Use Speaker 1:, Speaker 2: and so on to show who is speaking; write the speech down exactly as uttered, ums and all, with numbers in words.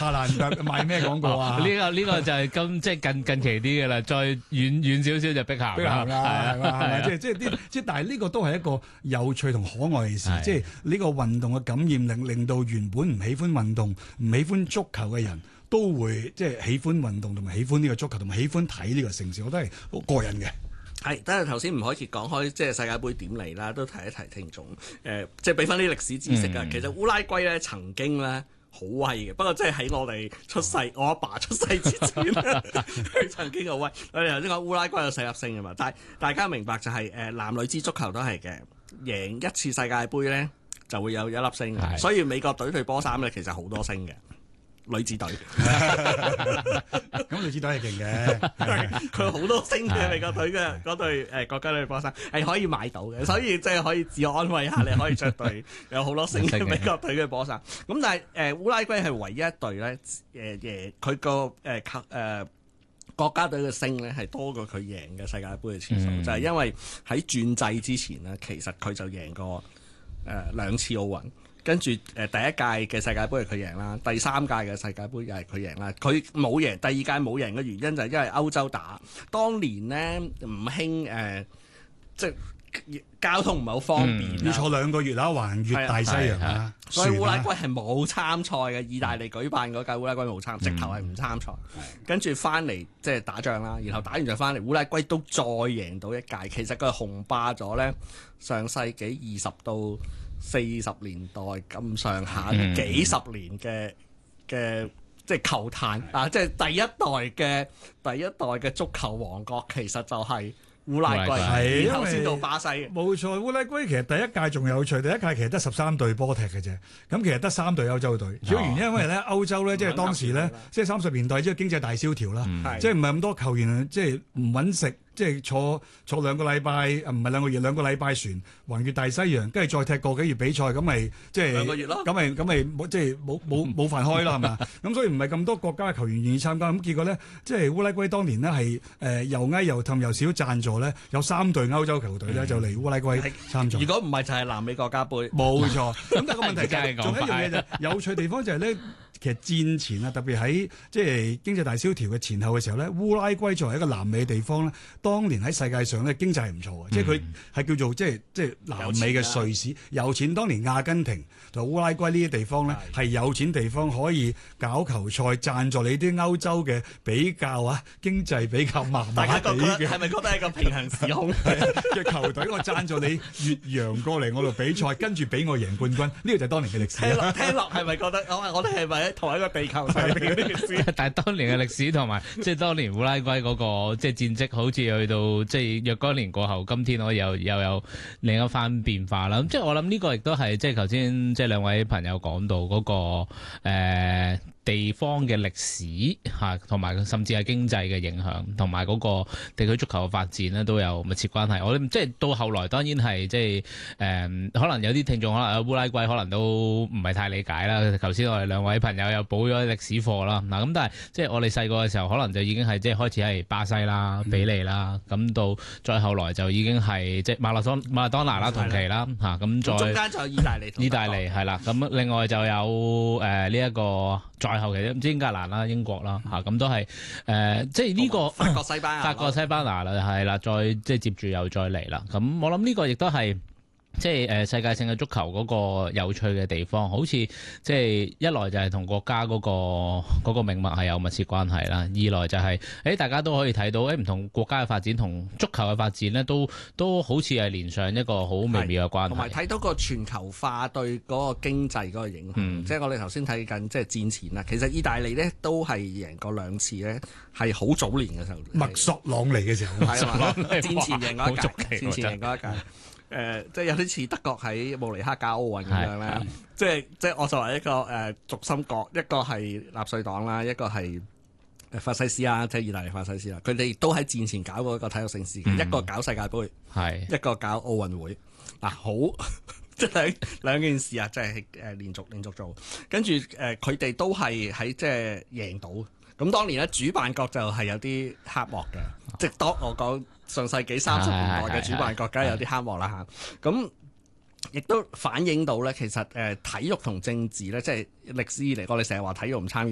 Speaker 1: 夏蘭特賣咩廣告啊？
Speaker 2: 呢個呢個就係今即係近近期啲嘅啦，再遠遠少少就碧咸
Speaker 1: 碧咸啦，係嘛係
Speaker 2: 係
Speaker 1: 咪？即係即係啲即係，但係呢個都係一個有趣同可愛嘅事，即係呢個運動嘅感染力，令到原本唔喜歡運動、唔喜歡足球嘅人都會即係喜歡運動同埋喜歡呢個足球同埋喜歡睇呢個盛事，我覺得係好過癮嘅。
Speaker 3: 係，但係頭先吳凱傑講開即係世界盃點嚟啦，都提一提聽眾，誒、呃，即係俾翻啲歷史知識啊。嗯、其實烏拉圭咧曾經咧好威嘅，不過即係喺我哋出世，我阿爸，爸出世之前佢曾經好威。我哋頭先講烏拉圭有四粒星嘅嘛，但係大家明白就係、是、誒、呃、男女子足球都係嘅，贏一次世界盃咧就會有一粒星，的所以美國隊對波衫咧其實好多星嘅。女子隊，
Speaker 1: 咁女子隊係勁嘅，
Speaker 3: 佢好多星嘅美國隊嘅嗰隊誒國家隊波衫係可以買到嘅，所以即係可以自我安慰下，你可以着對有好多星嘅美國隊嘅波衫。咁但係誒烏拉圭係唯一一隊咧，誒誒佢個誒誒國家隊嘅星咧係多過佢贏嘅世界盃嘅次數，嗯、就係因為喺轉制之前咧，其實佢就贏過誒兩次奧運。跟住誒第一屆嘅世界盃係佢贏啦，第三屆嘅世界盃又係佢贏啦。佢冇贏，第二屆冇贏嘅原因就係因為歐洲打，當年咧唔興誒，即係交通唔係好方便，
Speaker 1: 嗯、要坐兩個月啦，環越大西洋啦，啊、
Speaker 3: 所以烏拉圭係冇參賽嘅。意大利舉辦嗰屆烏拉圭冇參，直頭係唔參賽。嗯、跟住翻嚟即係打仗啦，然後打完就翻嚟，烏拉圭都再贏到一屆。其實佢係雄霸咗咧上世紀二十到四十年代咁上下幾十年嘅嘅即係球壇啊！即係第一代嘅第一代嘅足球王國，其實就係烏拉圭，係然後先到巴西。
Speaker 1: 冇錯，烏拉圭其實第一屆仲有趣，第一屆其實得十三隊波踢嘅啫。咁其實得三隊歐洲隊，主要原因因為咧歐洲咧即係當時咧即係三十年代即係經濟大蕭條啦，嗯、即係唔係咁多球員即係唔揾食。即係坐坐兩個禮拜，唔係兩個月，兩個禮拜船橫越大西洋，跟住再踢個幾月比賽，咁咪即係
Speaker 3: 兩個月咯。
Speaker 1: 咁咪咁咪冇即係冇冇冇飯開啦，係嘛？咁所以唔係咁多國家嘅球員願意參加。咁結果咧，即係烏拉圭當年呢係誒又翳又氹又少贊助咧，有三隊歐洲球隊咧就嚟烏拉圭參賽。
Speaker 3: 如果唔係就係南美國家杯。
Speaker 1: 冇錯。咁但係個問題就係仲有一樣嘢就有趣地方就係咧。其實戰前啊，特別喺即係經濟大蕭條嘅前後嘅時候咧，烏拉圭作為一個南美地方咧，當年喺世界上咧經濟係唔錯嘅，嗯、即係佢係叫做即係即係南美嘅瑞士有錢，有錢。當年阿根廷同烏拉圭呢啲地方咧係有錢地方，可以搞球賽，贊助你啲歐洲嘅比較啊經濟比較麻麻地嘅。
Speaker 3: 係咪覺得係個平行時空
Speaker 1: 嘅球隊？我贊助你越洋過嚟我度比賽，跟住俾我贏冠軍，呢、這個就係當年嘅歷史。
Speaker 3: 聽落聽落係咪覺得我我哋係咪同一個地球上邊嘅歷史？
Speaker 2: 但係當年嘅歷史同埋即係當年烏拉圭嗰個即係戰績，好似去到即係若干年過後，今天我又又有另一番變化啦。咁即係我諗呢個亦都係即係頭先即係兩位朋友講到嗰個誒地方嘅歷史嚇，同埋甚至係經濟嘅影響，同埋嗰個地區足球嘅發展咧都有密切關係。我諗即係到後來當然係即係誒，可能有啲聽眾可能烏拉圭可能都唔係太理解啦。頭先我哋兩位朋友又補咗歷史課啦，嗱咁但係即係我哋細個嘅時候，可能就已經係即係開始係巴西啦、比利啦，咁、嗯、到再後來就已經係即係馬勒當馬勒當拿啦同期啦嚇，咁再
Speaker 3: 中間就有意大利，
Speaker 2: 意大利係啦，咁另外就有誒呢一個再後期唔知英格蘭啦、英國啦嚇，咁、嗯、都係誒、呃、即係呢、這個
Speaker 3: 法國西班牙、
Speaker 2: 法國西班牙啦係啦，再即係接住又再嚟啦，咁我諗呢個亦都係。即係誒世界性嘅足球嗰個有趣嘅地方，好似即係一來就係同國家嗰、嗰個嗰個命脈係有密切關係啦，二來就係、是、誒大家都可以睇到誒唔同國家嘅發展同足球嘅發展咧，都都好似係連上一個好微妙嘅關係，
Speaker 3: 同埋睇到個全球化對嗰個經濟嗰個影響。嗯、即係我哋頭先睇緊即係戰前啦，其實意大利咧都係贏過兩次咧，係好早年嘅時候，
Speaker 1: 墨索朗尼嘅時候，
Speaker 3: 係嘛？戰前贏過一屆，戰前贏過一屆。誒、呃，即係有啲似德國喺慕尼黑搞奧運咁樣啦，即係即係我作為一個誒軸心國，一個係納粹黨啦，一個係法西斯啦，即係意大利法西斯啦，佢哋都喺戰前搞過一個體育盛事嘅，嗯、一個搞世界盃，係一個搞奧運會，嗱、啊、好即係兩兩件事啊，即係誒連續連續做，跟住誒佢哋都係喺即係贏到。咁當年咧，主辦國就係有啲黑幕嘅，哦、即係當我講上世紀三十年代嘅主辦國家有啲黑幕啦嚇。咁亦都反映到咧，其實誒體育同政治咧，即係歷史以嚟，我哋成日話體育唔參與。